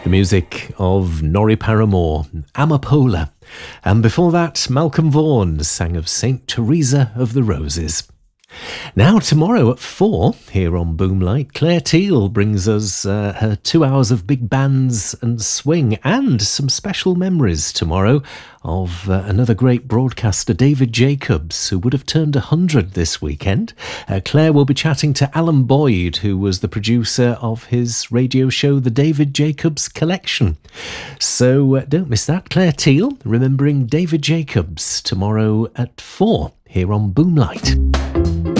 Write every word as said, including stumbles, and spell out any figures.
The music of Norrie Paramore, Amapola. And before that, Malcolm Vaughan sang of Saint Teresa of the Roses. Now, tomorrow at four, here on Boomlight, Claire Teal brings us uh, her two hours of big bands and swing, and some special memories tomorrow of uh, another great broadcaster, David Jacobs, who would have turned one hundred this weekend. Uh, Claire will be chatting to Alan Boyd, who was the producer of his radio show, The David Jacobs Collection. So uh, don't miss that. Claire Teal, remembering David Jacobs, tomorrow at four, here on Boomlight.